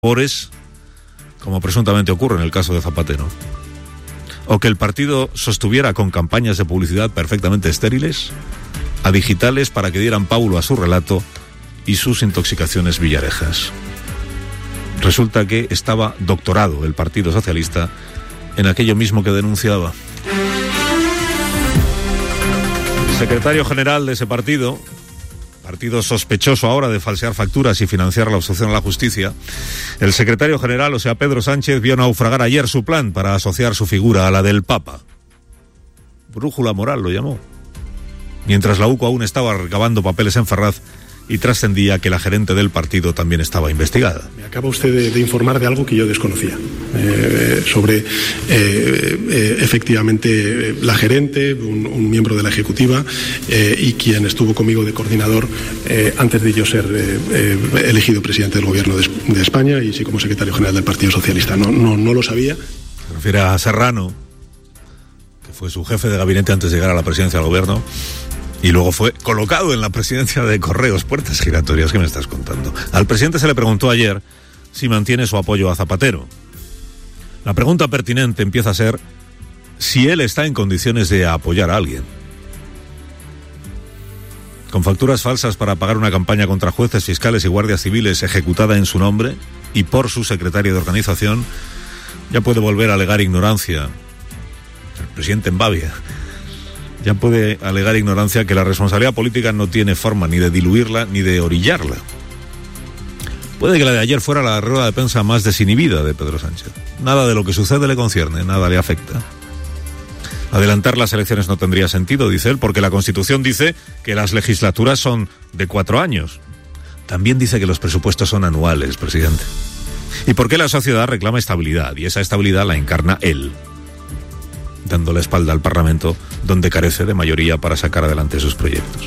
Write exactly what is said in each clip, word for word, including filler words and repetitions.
favores, como presuntamente ocurre en el caso de Zapatero, o que el partido sostuviera con campañas de publicidad perfectamente estériles a digitales para que dieran pábulo a su relato y sus intoxicaciones villarejas. Resulta que estaba doctorado el Partido Socialista en aquello mismo que denunciaba. El secretario general de ese partido, partido sospechoso ahora de falsear facturas y financiar la obstrucción a la justicia, el secretario general, o sea Pedro Sánchez, vio naufragar ayer su plan para asociar su figura a la del Papa. Brújula moral lo llamó. Mientras la U C O aún estaba recabando papeles en Ferraz y trascendía que la gerente del partido también estaba investigada. Me acaba usted de, de informar de algo que yo desconocía, eh, sobre eh, eh, efectivamente la gerente, un, un miembro de la ejecutiva eh, y quien estuvo conmigo de coordinador eh, antes de yo ser eh, eh, elegido presidente del gobierno de, de España y sí como secretario general del Partido Socialista. No, no, no lo sabía. Se refiere a Serrano, que fue su jefe de gabinete antes de llegar a la presidencia del gobierno. Y luego fue colocado en la presidencia de Correos. Puertas giratorias, ¿qué me estás contando? Al presidente se le preguntó ayer si mantiene su apoyo a Zapatero. La pregunta pertinente empieza a ser si él está en condiciones de apoyar a alguien. Con facturas falsas para pagar una campaña contra jueces, fiscales y guardias civiles ejecutada en su nombre y por su secretario de organización, ya puede volver a alegar ignorancia. El presidente en Babia. Ya puede alegar ignorancia que la responsabilidad política no tiene forma ni de diluirla ni de orillarla. Puede que la de ayer fuera la rueda de prensa más desinhibida de Pedro Sánchez. Nada de lo que sucede le concierne, nada le afecta. Adelantar las elecciones no tendría sentido, dice él, porque la Constitución dice que las legislaturas son de cuatro años. También dice que los presupuestos son anuales, presidente. Y porque la sociedad reclama estabilidad, y esa estabilidad la encarna él, dando la espalda al Parlamento, donde carece de mayoría para sacar adelante sus proyectos.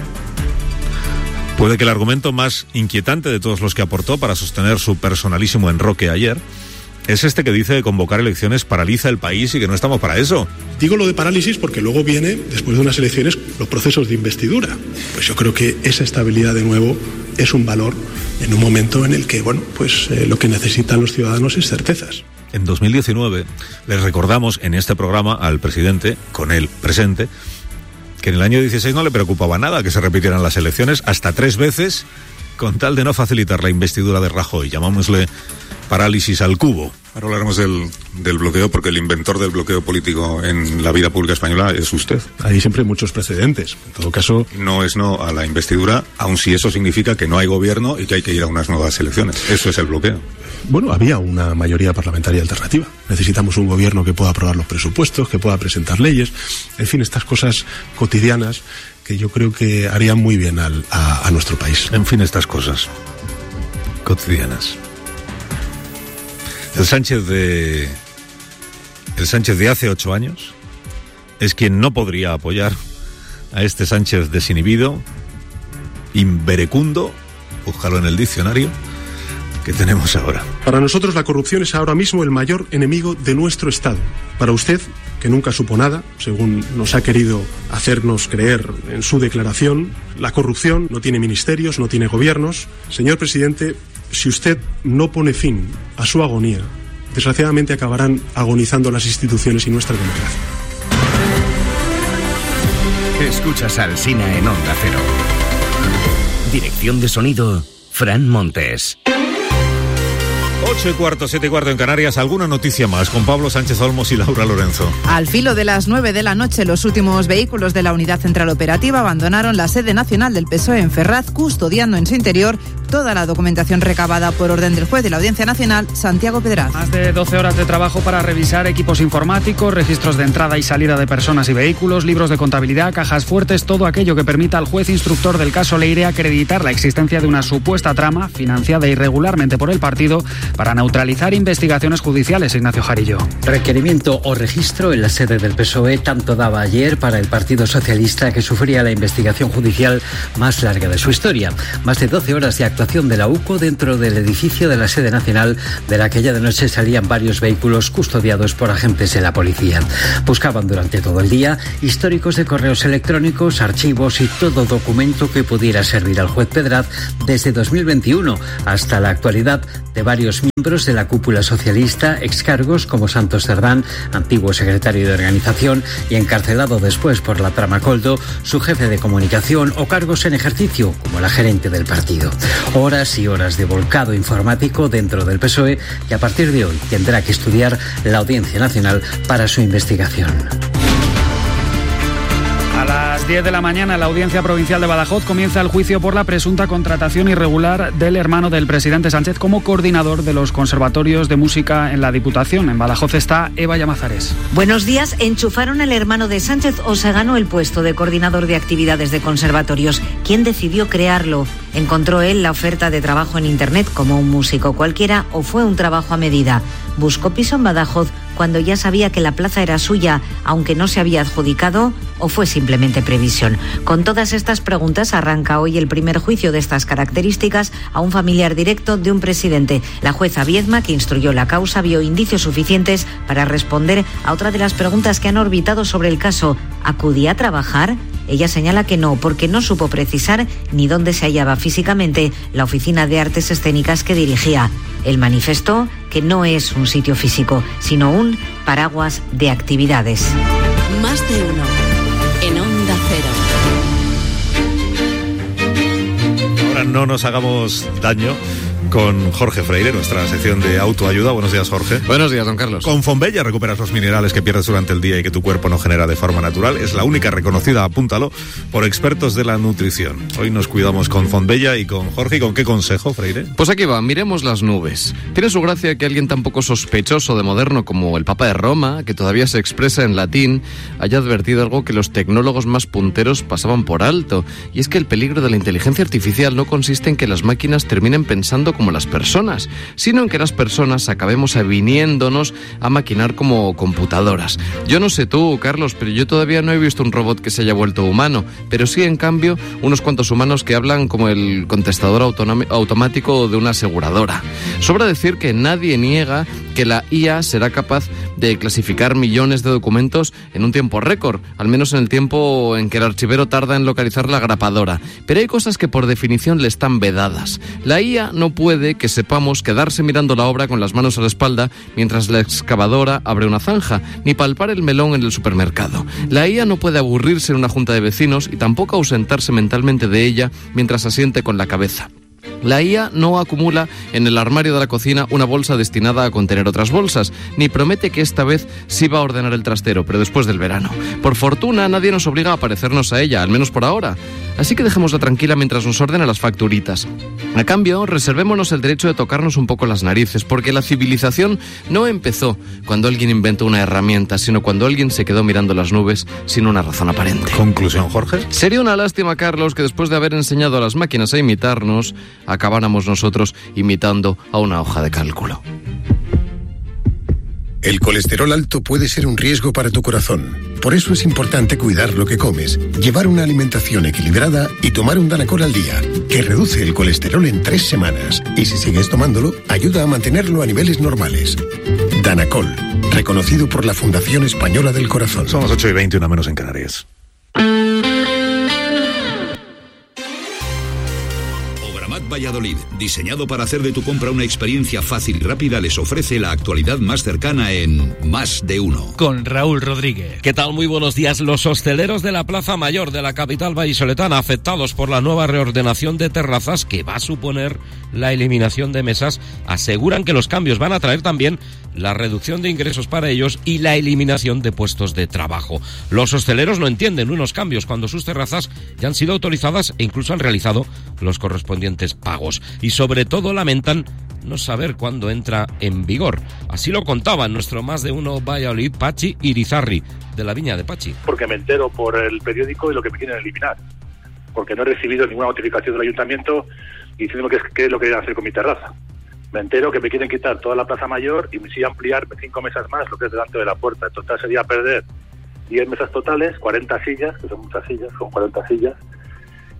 Puede que el argumento más inquietante de todos los que aportó para sostener su personalísimo enroque ayer es este que dice que convocar elecciones paraliza el país y que no estamos para eso. Digo lo de parálisis porque luego viene, después de unas elecciones, los procesos de investidura. Pues yo creo que esa estabilidad, de nuevo, es un valor en un momento en el que, bueno, pues eh, lo que necesitan los ciudadanos es certezas. En dos mil diecinueve les recordamos en este programa al presidente, con él presente, que en el año dieciséis no le preocupaba nada que se repitieran las elecciones hasta tres veces con tal de no facilitar la investidura de Rajoy. Llamámosle parálisis al cubo. Ahora hablaremos del, del bloqueo, porque el inventor del bloqueo político en la vida pública española es usted. Hay siempre muchos precedentes. En todo caso, no es no a la investidura, aun si eso significa que no hay gobierno y que hay que ir a unas nuevas elecciones. Eso es el bloqueo. Bueno, había una mayoría parlamentaria alternativa. Necesitamos un gobierno que pueda aprobar los presupuestos, que pueda presentar leyes. En fin, estas cosas cotidianas que yo creo que harían muy bien al, a, a nuestro país. En fin, estas cosas cotidianas. El Sánchez de el Sánchez de hace ocho años es quien no podría apoyar a este Sánchez desinhibido, inverecundo, búscalo en el diccionario, que tenemos ahora. Para nosotros la corrupción es ahora mismo el mayor enemigo de nuestro Estado. Para usted, que nunca supo nada, según nos ha querido hacernos creer en su declaración, la corrupción no tiene ministerios, no tiene gobiernos. Señor presidente, si usted no pone fin a su agonía, desgraciadamente acabarán agonizando las instituciones y nuestra democracia. Escuchas al Alsina en Onda Cero. Dirección de sonido, Fran Montes. Ocho y cuarto, siete y cuarto en Canarias. ¿Alguna noticia más con Pablo Sánchez Olmos y Laura Lorenzo? Al filo de las nueve de la noche, los últimos vehículos de la Unidad Central Operativa abandonaron la sede nacional del P S O E en Ferraz, custodiando en su interior toda la documentación recabada por orden del juez de la Audiencia Nacional, Santiago Pedraz. Más de doce horas de trabajo para revisar equipos informáticos, registros de entrada y salida de personas y vehículos, libros de contabilidad, cajas fuertes, todo aquello que permita al juez instructor del caso Leire acreditar la existencia de una supuesta trama financiada irregularmente por el partido para neutralizar investigaciones judiciales. Ignacio Jarillo. Requerimiento o registro en la sede del P S O E tanto daba ayer para el Partido Socialista, que sufría la investigación judicial más larga de su historia. Más de doce horas de actuación actuación de la U C O dentro del edificio de la sede nacional, de la que aquella de noche salían varios vehículos custodiados por agentes de la policía. Buscaban durante todo el día históricos de correos electrónicos, archivos y todo documento que pudiera servir al juez Pedraz desde dos mil veintiuno hasta la actualidad de varios miembros de la cúpula socialista, excargos como Santos Cerdán, antiguo secretario de organización y encarcelado después por la trama Coldo, su jefe de comunicación o cargos en ejercicio como la gerente del partido. Horas y horas de volcado informático dentro del P S O E que a partir de hoy tendrá que estudiar la Audiencia Nacional para su investigación. A las diez de la mañana, la Audiencia Provincial de Badajoz comienza el juicio por la presunta contratación irregular del hermano del presidente Sánchez como coordinador de los conservatorios de música en la Diputación. En Badajoz está Eva Llamazares. Buenos días. ¿Enchufaron al hermano de Sánchez o se ganó el puesto de coordinador de actividades de conservatorios? ¿Quién decidió crearlo? ¿Encontró él la oferta de trabajo en Internet como un músico cualquiera o fue un trabajo a medida? ¿Buscó piso en Badajoz cuando ya sabía que la plaza era suya, aunque no se había adjudicado, o fue simplemente previsión? Con todas estas preguntas arranca hoy el primer juicio de estas características a un familiar directo de un presidente. La jueza Viedma, que instruyó la causa, vio indicios suficientes para responder a otra de las preguntas que han orbitado sobre el caso. ¿Acudía a trabajar? Ella señala que no, porque no supo precisar ni dónde se hallaba físicamente la oficina de artes escénicas que dirigía. Él manifestó que no es un sitio físico, sino un paraguas de actividades. Más de uno en Onda Cero. Ahora no nos hagamos daño con Jorge Freire, nuestra sección de autoayuda. Buenos días, Jorge. Buenos días, don Carlos. Con Fonbella recuperas los minerales que pierdes durante el día y que tu cuerpo no genera de forma natural. Es la única reconocida, apúntalo, por expertos de la nutrición. Hoy nos cuidamos con Fonbella y con Jorge. ¿Y con qué consejo, Freire? Pues aquí va, miremos las nubes. Tiene su gracia que alguien tan poco sospechoso de moderno como el Papa de Roma, que todavía se expresa en latín, haya advertido algo que los tecnólogos más punteros pasaban por alto. Y es que el peligro de la inteligencia artificial no consiste en que las máquinas terminen pensando como las personas, sino en que las personas acabemos aviniéndonos a maquinar como computadoras. Yo no sé tú, Carlos, pero yo todavía no he visto un robot que se haya vuelto humano, pero sí, en cambio, unos cuantos humanos que hablan como el contestador autonóm- automático de una aseguradora. Sobra decir que nadie niega que la I A será capaz de clasificar millones de documentos en un tiempo récord, al menos en el tiempo en que el archivero tarda en localizar la grapadora. Pero hay cosas que por definición le están vedadas. La I A no puede que sepamos quedarse mirando la obra con las manos a la espalda mientras la excavadora abre una zanja, ni palpar el melón en el supermercado. La I A no puede aburrirse en una junta de vecinos y tampoco ausentarse mentalmente de ella mientras asiente con la cabeza. La I A no acumula en el armario de la cocina una bolsa destinada a contener otras bolsas, ni promete que esta vez sí va a ordenar el trastero, pero después del verano. Por fortuna, nadie nos obliga a parecernos a ella, al menos por ahora. Así que dejémosla tranquila mientras nos ordena las facturitas. A cambio, reservémonos el derecho de tocarnos un poco las narices, porque la civilización no empezó cuando alguien inventó una herramienta, sino cuando alguien se quedó mirando las nubes sin una razón aparente. Conclusión, Jorge. Sería una lástima, Carlos, que después de haber enseñado a las máquinas a imitarnos, acabáramos nosotros imitando a una hoja de cálculo. El colesterol alto puede ser un riesgo para tu corazón. Por eso es importante cuidar lo que comes, llevar una alimentación equilibrada y tomar un Danacol al día, que reduce el colesterol en tres semanas. Y si sigues tomándolo, ayuda a mantenerlo a niveles normales. Danacol, reconocido por la Fundación Española del Corazón. Son las ocho y veinte, una menos en Canarias. Valladolid, diseñado para hacer de tu compra una experiencia fácil y rápida, les ofrece la actualidad más cercana en Más de Uno. Con Raúl Rodríguez. ¿Qué tal? Muy buenos días. Los hosteleros de la Plaza Mayor de la capital vallisoletana, afectados por la nueva reordenación de terrazas que va a suponer la eliminación de mesas, aseguran que los cambios van a traer también la reducción de ingresos para ellos y la eliminación de puestos de trabajo. Los hosteleros no entienden unos cambios cuando sus terrazas ya han sido autorizadas e incluso han realizado los correspondientes pagos. Y sobre todo lamentan no saber cuándo entra en vigor. Así lo contaba en nuestro Más de Uno Valladolid Pachi Irizarry, de la Viña de Pachi. Porque me entero por el periódico de lo que me quieren eliminar. Porque no he recibido ninguna notificación del ayuntamiento diciendo que es, qué es lo que quieren hacer con mi terraza. Me entero que me quieren quitar toda la Plaza Mayor y me sí ampliar cinco mesas más, lo que es delante de la puerta. En total sería perder diez mesas totales, cuarenta sillas, que son muchas sillas, son cuarenta sillas,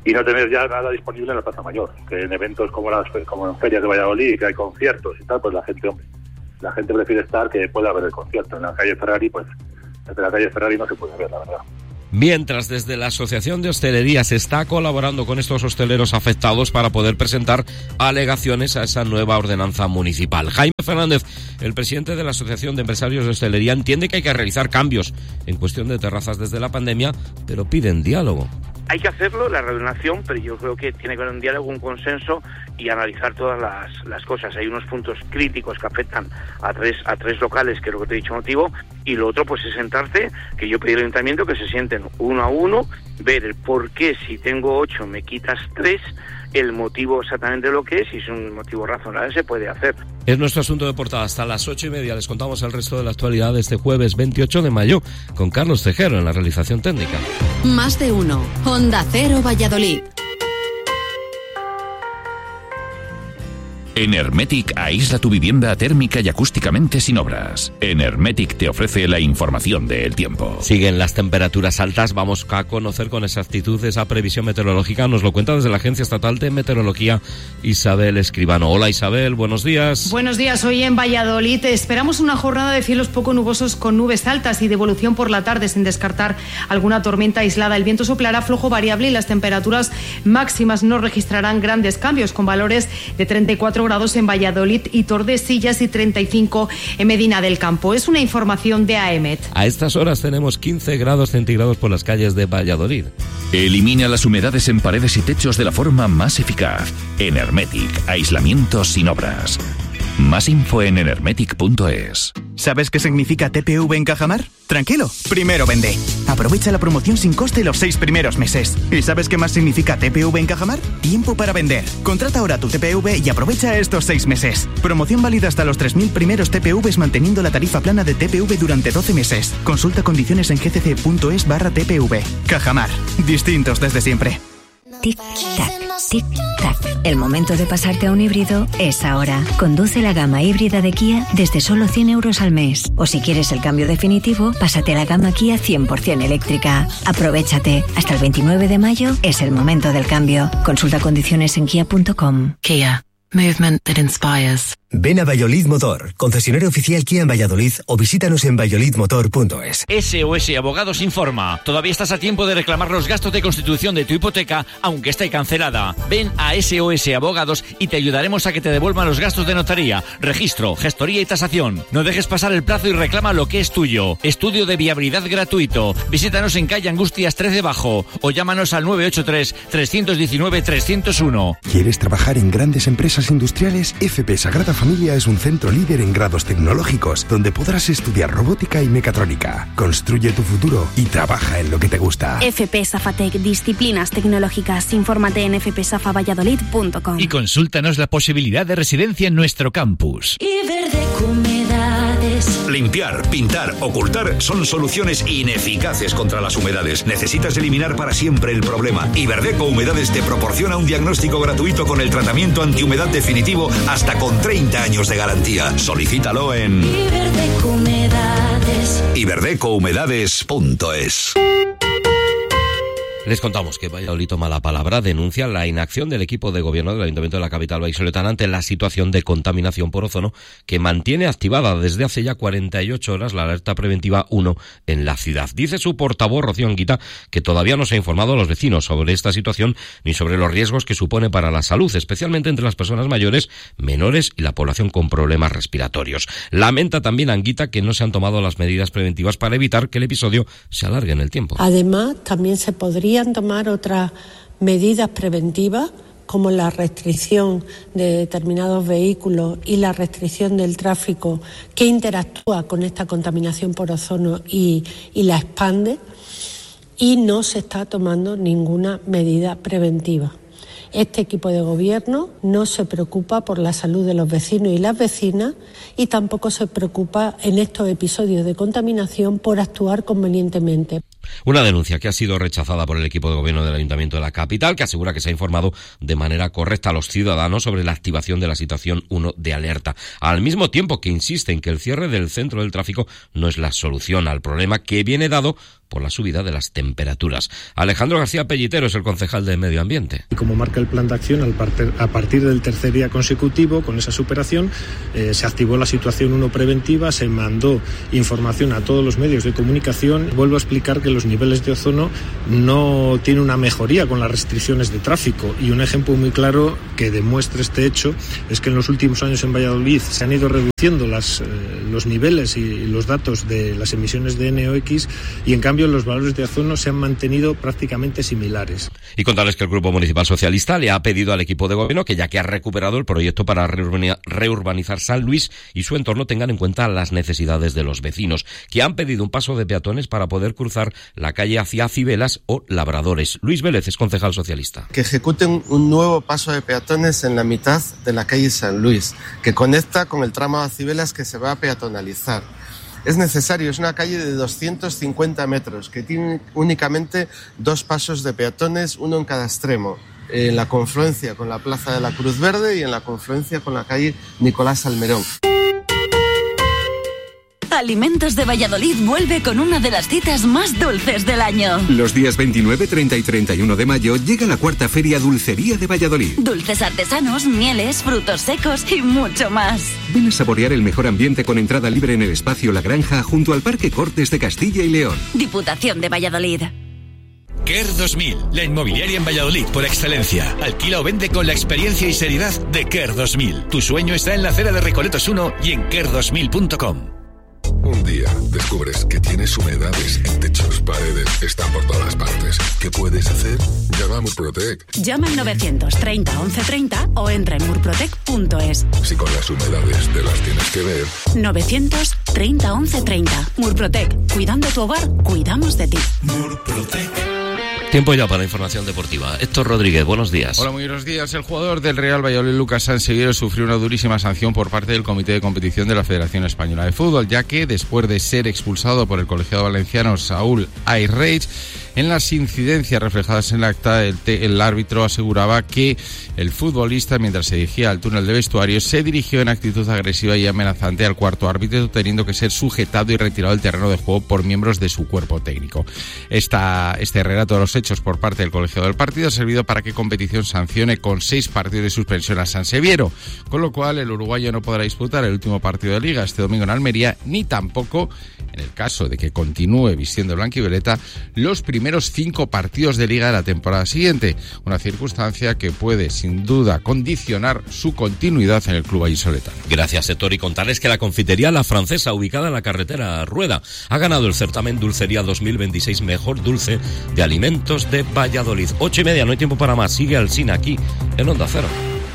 y no tener ya nada disponible en la Plaza Mayor, que en eventos como las como en ferias de Valladolid, que hay conciertos y tal, pues la gente, hombre, la gente prefiere estar que pueda ver el concierto. En la calle Ferrari, pues desde la calle Ferrari no se puede ver, la verdad. Mientras, desde la Asociación de Hostelería se está colaborando con estos hosteleros afectados para poder presentar alegaciones a esa nueva ordenanza municipal. Jaime Fernández, el presidente de la Asociación de Empresarios de Hostelería, entiende que hay que realizar cambios en cuestión de terrazas desde la pandemia, pero piden diálogo. Hay que hacerlo, la reordenación, pero yo creo que tiene que haber un diálogo, un consenso y analizar todas las, las cosas. Hay unos puntos críticos que afectan a tres a tres locales, que es lo que te he dicho motivo, y lo otro pues es sentarte, que yo pedí al ayuntamiento que se sienten uno a uno, ver el por qué si tengo ocho me quitas tres, el motivo exactamente de lo que es, y si es un motivo razonable se puede hacer. Es nuestro asunto de portada. Hasta las ocho y media les contamos el resto de la actualidad de este jueves veintiocho de mayo con Carlos Tejero en la realización técnica. Más de uno. Onda Cero Valladolid. En Hermetic aísla tu vivienda térmica y acústicamente sin obras. En Hermetic te ofrece la información del tiempo. Siguen las temperaturas altas. Vamos a conocer con exactitud esa previsión meteorológica. Nos lo cuenta desde la Agencia Estatal de Meteorología Isabel Escribano. Hola Isabel, buenos días. Buenos días. Hoy en Valladolid esperamos una jornada de cielos poco nubosos con nubes altas y de evolución por la tarde, sin descartar alguna tormenta aislada. El viento soplará flojo variable y las temperaturas máximas no registrarán grandes cambios, con valores de treinta y cuatro grados en Valladolid y Tordesillas y treinta y cinco en Medina del Campo. Es una información de AEMET. A estas horas tenemos quince grados centígrados por las calles de Valladolid. Elimina las humedades en paredes y techos de la forma más eficaz. En Hermetic, aislamiento sin obras. Más info en enermetic punto es. ¿Sabes qué significa T P V en Cajamar? Tranquilo, primero vende. Aprovecha la promoción sin coste los seis primeros meses. ¿Y sabes qué más significa T P V en Cajamar? Tiempo para vender. Contrata ahora tu T P V y aprovecha estos seis meses. Promoción válida hasta los tres mil primeros T P Vs manteniendo la tarifa plana de T P V durante doce meses. Consulta condiciones en gcc.es barra T P V. Cajamar. Distintos desde siempre. Tic-tac, tic-tac. El momento de pasarte a un híbrido es ahora. Conduce la gama híbrida de Kia desde solo cien euros al mes. O si quieres el cambio definitivo, pásate a la gama Kia cien por ciento eléctrica. Aprovechate. Hasta el veintinueve de mayo es el momento del cambio. Consulta condiciones en kia punto com. Kia. Movement that inspires. Ven a Valladolid Motor, concesionario oficial Kia en Valladolid, o visítanos en valladolid motor punto es. S O S Abogados informa. Todavía estás a tiempo de reclamar los gastos de constitución de tu hipoteca, aunque esté cancelada. Ven a S O S Abogados y te ayudaremos a que te devuelvan los gastos de notaría, registro, gestoría y tasación. No dejes pasar el plazo y reclama lo que es tuyo. Estudio de viabilidad gratuito. Visítanos en calle Angustias trece Bajo o llámanos al nueve ocho tres, tres uno nueve, tres cero uno. ¿Quieres trabajar en grandes empresas industriales? F P Sagrada Familia es un centro líder en grados tecnológicos donde podrás estudiar robótica y mecatrónica. Construye tu futuro y trabaja en lo que te gusta. F P Safatec, disciplinas tecnológicas. Infórmate en f p safa valladolid punto com. Y consúltanos la posibilidad de residencia en nuestro campus. Iberdeco Humedades. Limpiar, pintar, ocultar son soluciones ineficaces contra las humedades. Necesitas eliminar para siempre el problema. Iberdeco Humedades te proporciona un diagnóstico gratuito con el tratamiento antihumedad definitivo hasta con treinta años de garantía. Solicítalo en Iberdeco Humedades. iberdeco humedades punto es. Les contamos que Valladolid toma la palabra, denuncia la inacción del equipo de gobierno del Ayuntamiento de la capital vallisoletana ante la situación de contaminación por ozono que mantiene activada desde hace ya cuarenta y ocho horas la alerta preventiva uno en la ciudad. Dice su portavoz, Rocío Anguita, que todavía no se ha informado a los vecinos sobre esta situación ni sobre los riesgos que supone para la salud, especialmente entre las personas mayores, menores y la población con problemas respiratorios. Lamenta también Anguita que no se han tomado las medidas preventivas para evitar que el episodio se alargue en el tiempo. Además, también se podría tomar otras medidas preventivas como la restricción de determinados vehículos y la restricción del tráfico que interactúa con esta contaminación por ozono y, y la expande, y no se está tomando ninguna medida preventiva. Este equipo de gobierno no se preocupa por la salud de los vecinos y las vecinas y tampoco se preocupa en estos episodios de contaminación por actuar convenientemente. Una denuncia que ha sido rechazada por el equipo de gobierno del Ayuntamiento de la capital, que asegura que se ha informado de manera correcta a los ciudadanos sobre la activación de la situación uno de alerta. Al mismo tiempo que insiste en que el cierre del centro del tráfico no es la solución al problema que viene dado por la subida de las temperaturas. Alejandro García Pellitero es el concejal de Medio Ambiente. Y como marca el plan de acción, al partir, a partir del tercer día consecutivo, con esa superación, eh, se activó la situación uno preventiva, se mandó información a todos los medios de comunicación. Vuelvo a explicar que los niveles de ozono no tienen una mejoría con las restricciones de tráfico, y un ejemplo muy claro que demuestra este hecho es que en los últimos años en Valladolid se han ido reduciendo las, eh, los niveles y los datos de las emisiones de N O X, y en cambio los valores de ozono se han mantenido prácticamente similares. Y contarles que el Grupo Municipal Socialista le ha pedido al equipo de gobierno que, ya que ha recuperado el proyecto para reurbanizar San Luis y su entorno, tengan en cuenta las necesidades de los vecinos, que han pedido un paso de peatones para poder cruzar la calle hacia Cibelas o Labradores. Luis Vélez es concejal socialista. Que ejecuten un nuevo paso de peatones en la mitad de la calle San Luis, que conecta con el tramo a Cibelas, que se va a peatonalizar. Es necesario, es una calle de doscientos cincuenta metros, que tiene únicamente dos pasos de peatones, uno en cada extremo, en la confluencia con la Plaza de la Cruz Verde y en la confluencia con la calle Nicolás Almerón. Alimentos de Valladolid vuelve con una de las citas más dulces del año. Los días veintinueve, treinta y treinta y uno de mayo llega la cuarta Feria Dulcería de Valladolid. Dulces artesanos, mieles, frutos secos y mucho más. Ven a saborear el mejor ambiente con entrada libre en el espacio La Granja, junto al Parque Cortes de Castilla y León. Diputación de Valladolid. Kerr dos mil, la inmobiliaria en Valladolid por excelencia. Alquila o vende con la experiencia y seriedad de Kerr dos mil. Tu sueño está en la acera de Recoletos uno y en kerr dos mil punto com. Un día descubres que tienes humedades en techos, paredes, están por todas partes. ¿Qué puedes hacer? Llama a Murprotec. Llama al novecientos treinta once treinta o entra en murprotec punto es. Si con las humedades te las tienes que ver. novecientos treinta once treinta. Murprotec. Cuidando tu hogar, cuidamos de ti. Murprotec. Tiempo ya para información deportiva. Héctor Rodríguez, buenos días. Hola, muy buenos días. El jugador del Real Valladolid, Lucas Sanseviero, sufrió una durísima sanción por parte del Comité de Competición de la Federación Española de Fútbol, ya que después de ser expulsado por el colegiado valenciano Saúl Ayreich, en las incidencias reflejadas en el acta, el, te, el árbitro aseguraba que el futbolista, mientras se dirigía al túnel de vestuario, se dirigió en actitud agresiva y amenazante al cuarto árbitro, teniendo que ser sujetado y retirado del terreno de juego por miembros de su cuerpo técnico. Esta, este relato de los hechos por parte del colegiado del partido ha servido para que Competición sancione con seis partidos de suspensión a Sanseviero, con lo cual el uruguayo no podrá disputar el último partido de Liga este domingo en Almería, ni tampoco, en el caso de que continúe vistiendo blanquivioleta, los primeros primeros cinco partidos de Liga de la temporada siguiente, una circunstancia que puede sin duda condicionar su continuidad en el club vallisoletano. Gracias, Héctor, y contarles que la confitería La Francesa, ubicada en la carretera Rueda, ha ganado el certamen Dulcería dos mil veintiséis Mejor Dulce de Alimentos de Valladolid. Ocho y media, no hay tiempo para más, sigue Alsina aquí en Onda Cero.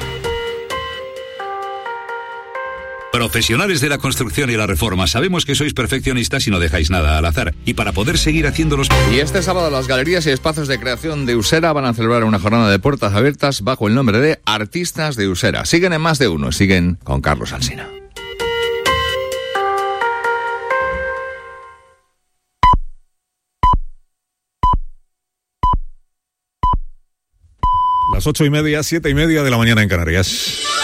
Profesionales de la construcción y la reforma, sabemos que sois perfeccionistas y no dejáis nada al azar. Y para poder seguir haciéndolos... Y este sábado las galerías y espacios de creación de Usera van a celebrar una jornada de puertas abiertas bajo el nombre de Artistas de Usera. Siguen en Más de Uno, siguen con Carlos Alsina. Las ocho y media, siete y media de la mañana en Canarias.